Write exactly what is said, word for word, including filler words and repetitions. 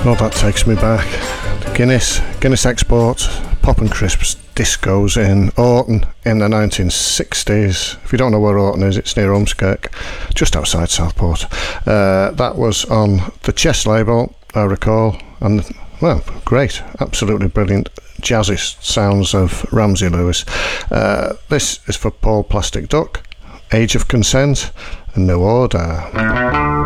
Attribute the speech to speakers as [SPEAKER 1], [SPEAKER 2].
[SPEAKER 1] Well, that takes me back. Guinness, Guinness Export, Pop and Crisps discos in Orton in the nineteen sixties. If you don't know where Orton is, it's near Umskirk, just outside Southport. Uh, that was on the Chess label, I recall, and well, great, absolutely brilliant, jazzy sounds of Ramsey Lewis. Uh, this is for Paul Plastic Duck, Age of Consent, and No Order.